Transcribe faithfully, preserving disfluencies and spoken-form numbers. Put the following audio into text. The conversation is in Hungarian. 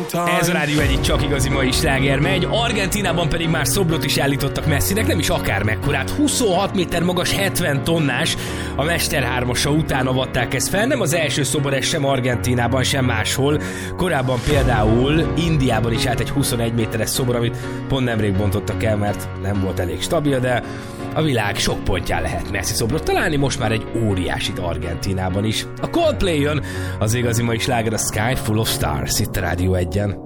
Ez a Rádió egyik csak igazi mai sláger megy. Argentínában pedig már szobrot is állítottak Messinek, nem is akár mekkorát. huszonhat méter magas, hetven tonnás. A Mester hármasa után avatták ezt fel. Nem az első szobor, ez sem Argentínában, sem máshol. Korábban például Indiában is állt egy huszonegy méteres szobor, amit pont nemrég bontottak el, mert nem volt elég stabil, de a világ sok pontján lehet Messi szobrot találni, most már egy óriásit Argentínában is. A Coldplay jön, az igazi mai sláger a Sky Full of Stars itt a Rádió egyen.